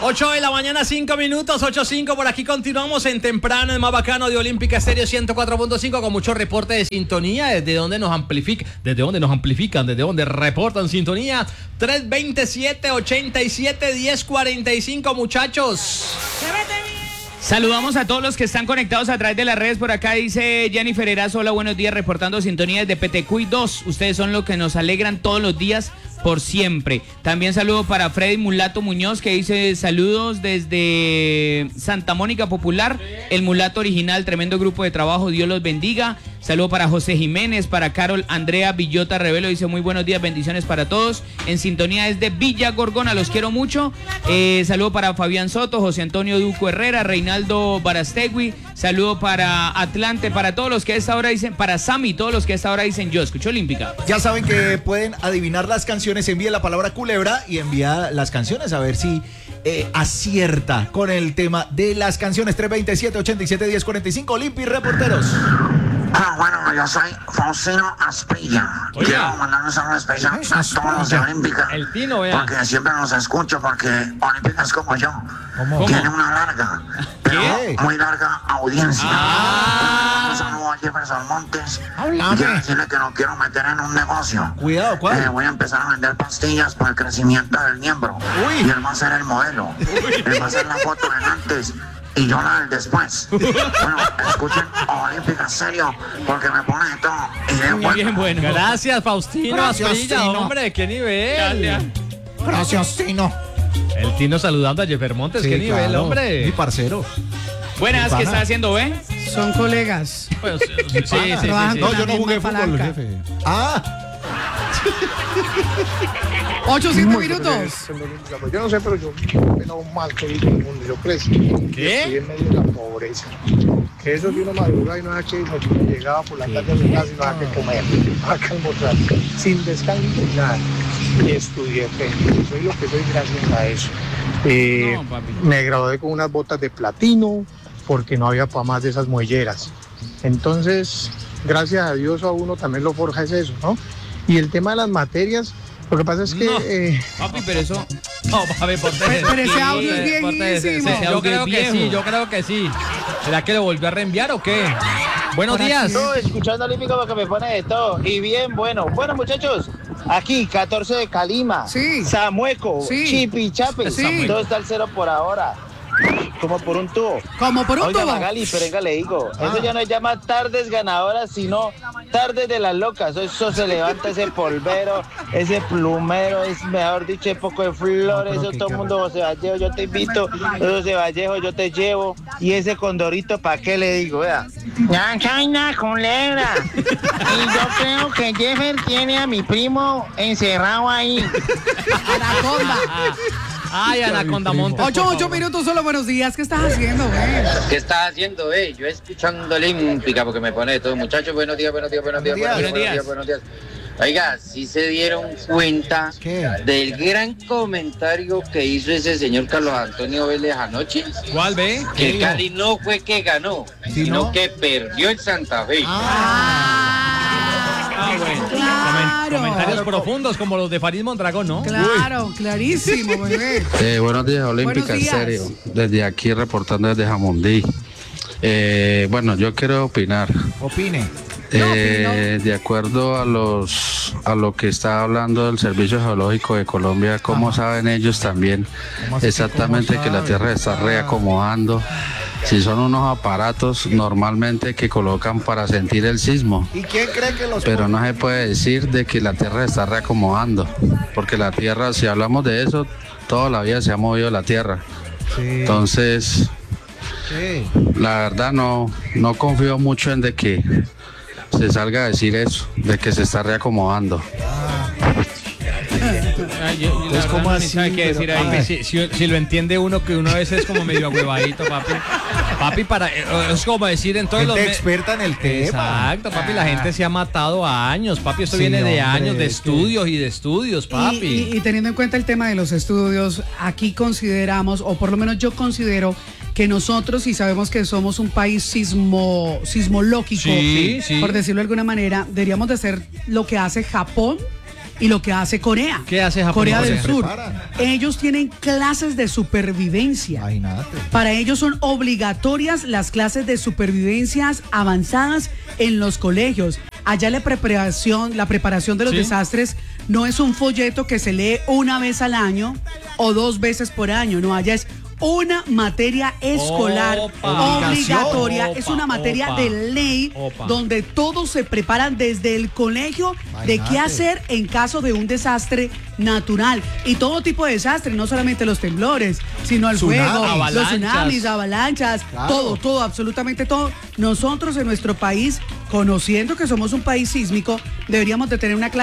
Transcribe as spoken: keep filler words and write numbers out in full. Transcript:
ocho de la mañana, cinco minutos, ocho cinco. Por aquí continuamos en temprano, el más bacano de Olímpica Estéreo ciento cuatro punto cinco, con mucho reporte de sintonía. Desde donde nos amplifican, desde donde nos amplifican, desde donde reportan sintonía. tres veintisiete, ochenta y siete, diez cuarenta y cinco, muchachos. Saludamos a todos los que están conectados a través de las redes. Por acá dice Jennifer Erazo, hola, buenos días, reportando sintonía desde Petecuy dos. Ustedes son los que nos alegran todos los días por siempre. También saludo para Freddy Mulato Muñoz, que dice saludos desde Santa Mónica Popular, el Mulato original, tremendo grupo de trabajo, Dios los bendiga. Saludo para José Jiménez, para Carol Andrea Villota Revelo, dice muy buenos días, bendiciones para todos. En sintonía desde Villa Gorgona, los quiero mucho. Eh, saludo para Fabián Soto, José Antonio Duco Herrera, Reinaldo Barastegui. Saludo para Atlante, para todos los que a esta hora dicen, para Sami, todos los que a esta hora dicen yo, escucho Olímpica. Ya saben que pueden adivinar las canciones, envíe la palabra culebra y envía las canciones a ver si eh, acierta con el tema de las canciones. Tres veintisiete, ochenta y siete, diez cuarenta y cinco, Olimpi, reporteros. Ah, bueno, yo soy Faustino Asprilla. Oye. Quiero mandar un saludo especial a todos los de Olímpica. El Tino, vea. Porque siempre los escucho, porque Olímpica es como yo. ¿Cómo? Tiene una larga, pero ¿Qué? muy larga audiencia. Ah. Un saludo a Jefferson Montes. Háblame. Y quiero decirle que lo quiero meter en un negocio. Cuidado, ¿cuál? Eh, voy a empezar a vender pastillas para el crecimiento del miembro. Uy. Y él va a ser el modelo. Él va a hacer la foto del antes y yo la del después. Bueno, escuchen Olímpica serio, porque me pone de todo. Y de Muy bien, bueno. Gracias, Faustino Gracias, Asprilla, Tino. hombre, qué nivel. Gracias. Gracias, Tino. El Tino saludando a Jeffer Montes, Sí, qué nivel, claro. hombre. Mi parcero. Buenas, ¿qué Pana. está haciendo, eh? Son colegas. Bueno, sí, sí, sí, sí, sí. Trabajan No, con yo la no jugué misma fútbol, palanca. jefe. Ah, Ocho, cinco minutos. Yo no sé, pero yo menos mal que vivo en el mundo, yo crecí. ¿Qué? Estoy en medio de la pobreza. Que eso de uno madrugada y no sabe qué hizo, si uno llegaba por la tarde a su casa y no sabe qué comer, no sabe qué almorzar, sin descanso ni nada. Y estudié, pero soy lo que soy gracias a eso. Eh, No, papi. me gradué con unas botas de platino porque no había para más de esas muelleras. Entonces, gracias a Dios a uno también lo forja es eso, ¿no? Y el tema de las materias, lo que pasa es que... No. eh, Papi, pero eso... No, papi, por Pero- pero ese audio es viejísimo. Yo audio creo es que sí, viejo. yo creo que sí. ¿Será que lo volvió a reenviar o qué? Buenos Por días. aquí. No, escuchando Olímpico porque me pone de todo. Y bien, bueno. Bueno, muchachos, aquí, catorce de Calima. Sí. Samueco. Sí. Chipichape. Sí. Todo está al cero por ahora. Como por un tubo. Como por un Oiga, tubo. Magali, pero venga, le digo. Eso ya no se llama tardes ganadoras, sino tardes de las locas. Eso se levanta ese polvero, ese plumero, es mejor dicho, ese poco de flores. Eso todo el mundo, José Vallejo, yo te invito. José Vallejo, yo te llevo. Y ese condorito, ¿para qué le digo? Vea. Ya, China, culebra. Y yo creo que Jeffer tiene a mi primo encerrado ahí. Anaconda. Ay, Anaconda Montes. Ocho, por ocho favor. minutos solo. Buenos días. ¿Qué estás haciendo, güey? ¿Qué estás haciendo, eh? Yo escuchando Olímpica porque me pone de todo. Muchachos, buenos días, buenos días, buenos días, buenos días, buenos días, buenos días. Oiga, ¿sí se dieron cuenta ¿Qué? del gran comentario que hizo ese señor Carlos Antonio Vélez anoche? ¿Cuál ve? Que el Cali no fue que ganó, ¿Sí, sino no? que perdió el Santa Fe. Ah, bueno. Claro. Comen- comentarios profundos como los de Farid Mondragón, ¿no? Claro, clarísimo, bebé. Eh, buenos días, Olímpica Buenos días. Estéreo. Desde aquí reportando desde Jamundí. Eh, bueno, yo quiero opinar. opine. Eh, de acuerdo a los a lo que está hablando el Servicio Geológico de Colombia, ¿cómo saben ellos también ¿Cómo así que exactamente cómo que la saben? Tierra está reacomodando? Si son unos aparatos normalmente que colocan para sentir el sismo. ¿Y quién cree que los Pero no se puede decir de que la Tierra se está reacomodando, porque la Tierra, si hablamos de eso, toda la vida se ha movido la Tierra. Sí, Entonces, sí. la verdad no, no confío mucho en de que se salga a decir eso, de que se está reacomodando. Ay, yo- yo la Entonces, verdad ¿cómo no ni así? sabe qué decir Pero, ahí. ay. Si, si- si lo entiende uno, que uno a veces es como medio agüevadito, papi. Papi, para, es como decir en todos los... Gente me- experta en el tema. Exacto, papi, la gente se ha matado a años, papi, esto Sí, viene de hombre, años de es que- estudios y de estudios, papi. Y, y- y teniendo en cuenta el tema de los estudios, aquí consideramos, o por lo menos yo considero, que nosotros, y sabemos que somos un país sismo, sismológico, Sí, sí. por decirlo de alguna manera, deberíamos de hacer lo que hace Japón y lo que hace Corea. ¿Qué hace Japón? Corea No, del se Sur. preparan. Ellos tienen clases de supervivencia. Imagínate. Para ellos son obligatorias las clases de supervivencias avanzadas en los colegios. Allá la preparación, la preparación de los ¿Sí? desastres no es un folleto que se lee una vez al año o dos veces por año, no, allá es una materia escolar Opa. obligatoria, Opa, es una materia opa, de ley opa. donde todos se preparan desde el colegio de qué Imagínate. hacer en caso de un desastre natural y todo tipo de desastre, no solamente los temblores, sino el Tsunamis. fuego, los Avalanchas. tsunamis, avalanchas, Claro. todo, todo, absolutamente todo. Nosotros en nuestro país, conociendo que somos un país sísmico, deberíamos de tener una clase